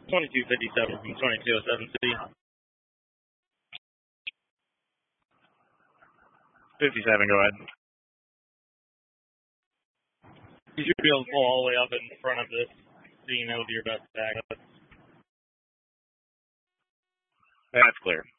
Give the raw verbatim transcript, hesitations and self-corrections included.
twenty-two fifty-seven from twenty-two oh seven C. fifty-seven, go ahead. You should be able to pull all the way up in front of this, so you know your best backup. That's clear.